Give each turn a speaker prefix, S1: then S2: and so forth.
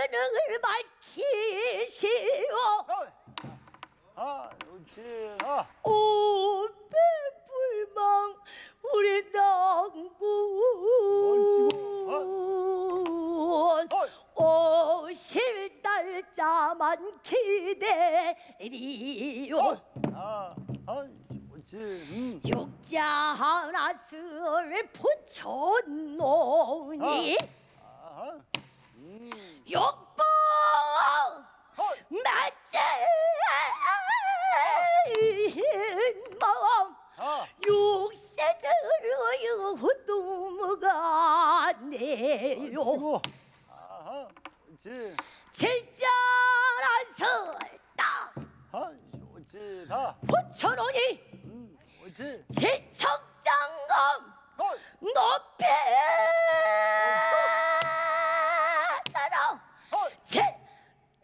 S1: 은을 밝히시오.
S2: 그렇지.
S1: 오배불망 우리 당군 오실 날짜만 기다리오.
S2: 좋지.
S1: 육자 하나를 붙여놓으니 육보 맞지 마음 육세를 넘어가네요.
S2: 그렇지.
S1: 칠자라서 딱
S2: 좋지. 다.
S1: 붙여놓으니
S2: 그렇지.
S1: 지척장검 높이